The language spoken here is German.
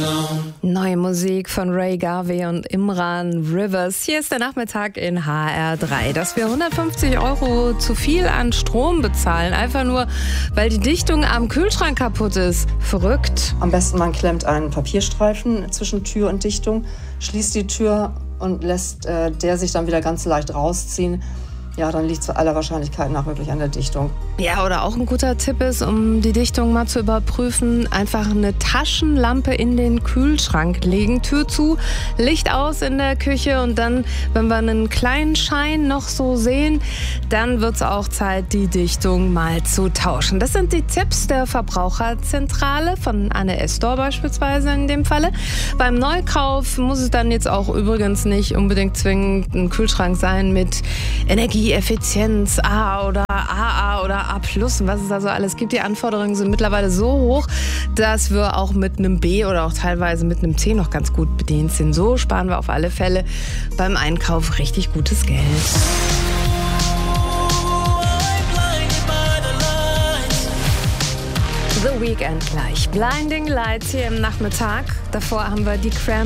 Neue Musik von Ray Garvey und Imran Rivers. Hier ist der Nachmittag in HR3. Dass wir 150 € zu viel an Strom bezahlen, einfach nur, weil die Dichtung am Kühlschrank kaputt ist. Verrückt. Am besten man klemmt einen Papierstreifen zwischen Tür und Dichtung, schließt die Tür und lässt der sich dann wieder ganz leicht rausziehen. Ja, dann liegt es aller Wahrscheinlichkeit nach wirklich an der Dichtung. Ja, oder auch ein guter Tipp ist, um die Dichtung mal zu überprüfen, einfach eine Taschenlampe in den Kühlschrank legen, Tür zu, Licht aus in der Küche und dann, wenn wir einen kleinen Schein noch so sehen, dann wird es auch Zeit, die Dichtung mal zu tauschen. Das sind die Tipps der Verbraucherzentrale von Anne Estor beispielsweise in dem Falle. Beim Neukauf muss es dann jetzt auch übrigens nicht unbedingt zwingend ein Kühlschrank sein mit Energieeffizienz A oder AA oder A+, und was es da so alles gibt. Die Anforderungen sind mittlerweile so hoch, dass wir auch mit einem B oder auch teilweise mit einem C noch ganz gut bedient sind. So sparen wir auf alle Fälle beim Einkauf richtig gutes Geld. The Weekend gleich. Blinding Lights hier im Nachmittag. Davor haben wir die Cram